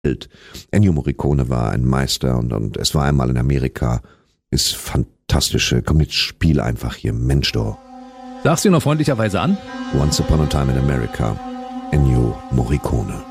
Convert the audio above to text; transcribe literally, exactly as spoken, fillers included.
Welt. Ennio Morricone war ein Meister und, und es war einmal in Amerika. Ist fantastische, komm jetzt, spiel einfach hier, Mensch doch. Sagst du ihn noch freundlicherweise an? Once Upon a Time in America, Ennio Morricone.